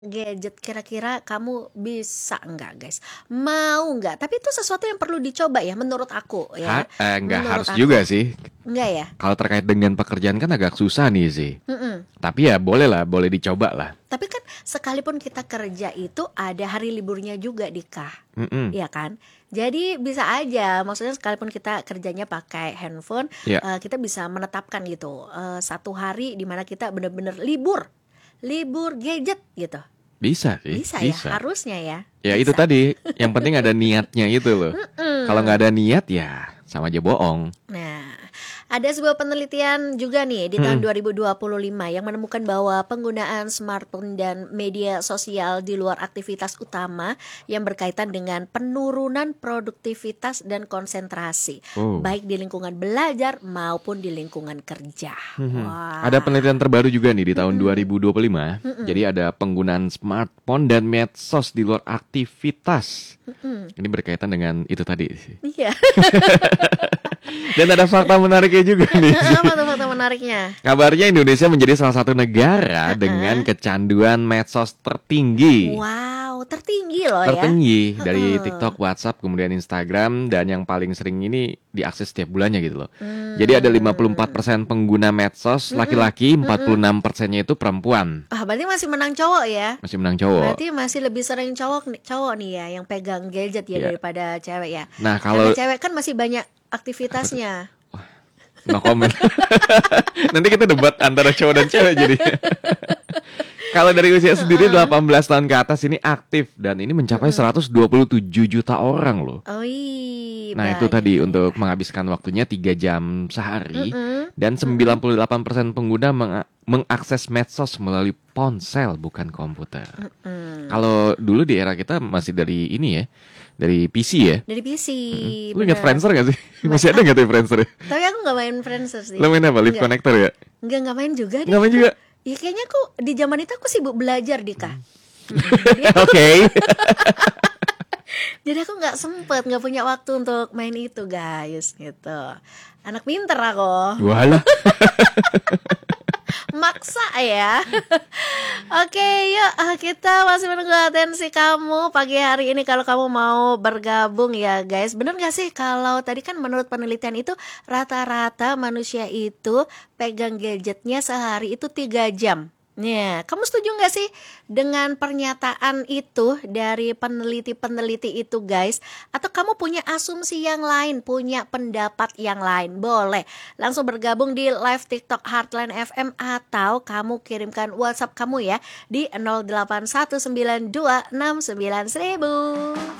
gadget kira-kira kamu bisa nggak guys? Mau nggak? Tapi itu sesuatu yang perlu dicoba ya menurut aku ya. Nggak Menurut harus aku juga sih. nggak ya? Kalau terkait dengan pekerjaan kan agak susah nih sih. Mm-mm. Tapi ya boleh lah, boleh dicoba lah. Tapi kan sekalipun kita kerja itu ada hari liburnya juga Dika. Mm-mm. Iya kan? Jadi bisa aja, maksudnya sekalipun kita kerjanya pakai handphone, Ya, kita bisa menetapkan gitu satu hari di mana kita benar-benar libur gadget gitu. bisa sih, Bisa ya, bisa. harusnya ya. Ya itu Bisa. tadi, yang penting ada niatnya itu loh. Kalau nggak Mm-mm. ada niat ya sama aja bohong. Nah, ada sebuah penelitian juga nih di tahun Mm-mm. 2025 yang menemukan bahwa penggunaan smartphone dan media sosial di luar aktivitas utama yang berkaitan dengan penurunan produktivitas dan konsentrasi, Oh. baik di lingkungan belajar maupun di lingkungan kerja. Ada Wah. penelitian terbaru juga nih di tahun Mm-mm. 2025. Jadi ada penggunaan smartphone dan medsos di luar aktivitas. Mm-mm. Ini berkaitan dengan itu tadi sih. Iya. Dan ada fakta menariknya juga nih. Apa tuh fakta menariknya? Kabarnya Indonesia menjadi salah satu negara dengan kecanduan medsos tertinggi. Wow, tertinggi loh ya. Tertinggi dari Heeh. TikTok, WhatsApp, kemudian Instagram, dan yang paling sering ini diakses setiap bulannya gitu loh. Jadi ada Hmm. 54% pengguna medsos laki-laki, 46%-nya itu perempuan. Ah, berarti masih menang cowok ya? Masih menang cowok. Berarti masih lebih sering cowok nih ya yang pegang gadget ya Iya. daripada cewek ya. Nah, Karena kalau cewek kan masih banyak aktivitasnya. no comment. Nanti kita debat antara cowok dan cewek jadi. Kalau dari usia sendiri 18 tahun ke atas ini aktif dan ini mencapai 127 juta orang loh. Oh iya, Nah, itu tadi untuk menghabiskan waktunya 3 jam sehari dan 98% pengguna mengakses medsos melalui ponsel bukan komputer. Kalau dulu di era kita masih dari ini ya, dari PC ya. dari PC. Lu ingat Bener. Friendster gak sih? Masih ada gak tuh Friendster ya? Tapi aku nggak main Friendster sih. Lo main apa? Live Nggak. Connector ya? Nggak main juga deh. Nggak main juga? Ya kayaknya aku di zaman itu aku sibuk belajar Dika. Oke. Jadi aku nggak punya waktu untuk main itu guys gitu. Anak pinter aku. Walah. Maksa ya. Oke, yuk kita masih menunggu atensi kamu pagi hari ini kalau kamu mau bergabung ya guys. Bener gak sih kalau tadi kan menurut penelitian itu rata-rata manusia itu pegang gadgetnya sehari itu 3 jam. Nah, kamu setuju gak sih dengan pernyataan itu dari peneliti-peneliti itu guys? Atau kamu punya asumsi yang lain, punya pendapat yang lain? Boleh langsung bergabung di live TikTok Heartline FM atau kamu kirimkan WhatsApp kamu ya di 0819269000.